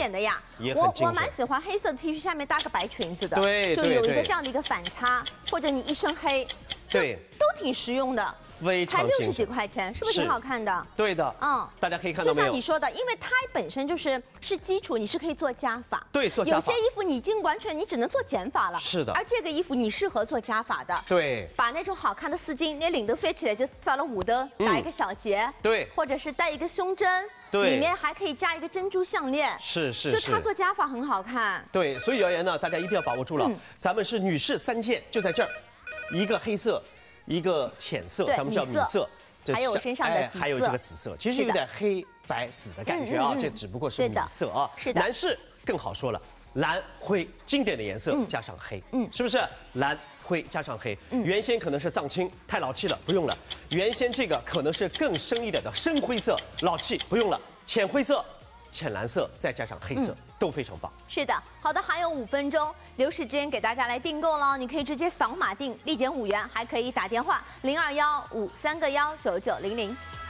点的呀。我蛮喜欢黑色的 T 恤下面搭个白裙子的， 对， 就有一个这样的一个反差，或者你一身黑， 对， 都挺实用的。 才60几块钱，是不是挺好看的？ 对的，大家可以看到没有？ 就像你说的，因为它本身是基础，你是可以做加法。 对，做加法。 有些衣服你已经完全你只能做减法了。 是的。 而这个衣服你适合做加法的。 对。 把那种好看的丝巾，那领都飞起来就扎了5的，打一个小结。 对。 或者是戴一个胸针。 对。 里面还可以加一个珍珠项链。 是。 就它做加法很好看。 对，所以而言呢，大家一定要把握住了。咱们是女士3件，就在这儿，一个黑色，一个浅色，咱们叫米色。 还有身上的紫色， 还有这个紫色，其实有点黑白紫的感觉啊，这只不过是米色啊。 是的， 男士更好说了，蓝灰经典的颜色加上黑，是不是？蓝灰加上黑，原先可能是藏青，太老气了，不用了。原先这个可能是更深一点的深灰色，老气，不用了。浅灰色、浅蓝色再加上黑色。 都非常棒。是的，好的，还有5分钟，留时间给大家来订购了。你可以直接扫码订，立减5元，还可以打电话0215319900。